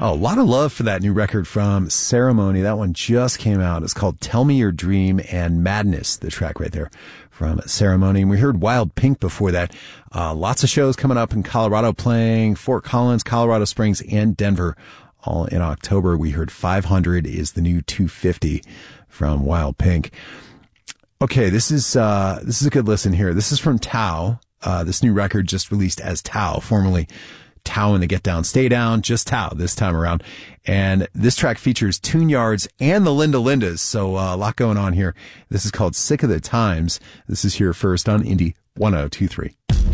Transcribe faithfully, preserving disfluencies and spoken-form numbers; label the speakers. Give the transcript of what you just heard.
Speaker 1: Oh, a lot of love for that new record from Ceremony. That one just came out. It's called Tell Me Your Dream and Madness, the track right there from Ceremony. And we heard Wild Pink before that. Uh, lots of shows coming up in Colorado playing Fort Collins, Colorado Springs, and Denver all in October. We heard five hundred is the new two fifty from Wild Pink. Okay, this is, uh, this is a good listen here. This is from Tao. Uh, this new record just released as Tao, formerly Tao and the Get Down, Stay Down, just Tao this time around. And this track features Tune Yards and the Linda Lindas. So uh, a lot going on here. This is called Sick of the Times. This is here first on Indie ten twenty-three.